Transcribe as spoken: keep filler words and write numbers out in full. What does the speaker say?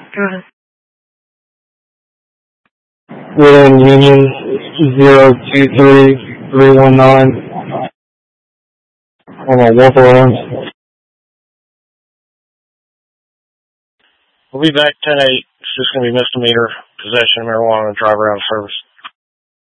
Go ahead. Within Union zero two three three one nine on a Wolf Orange. We'll be back ten eight. It's just going to be misdemeanor possession of marijuana and driver out of service.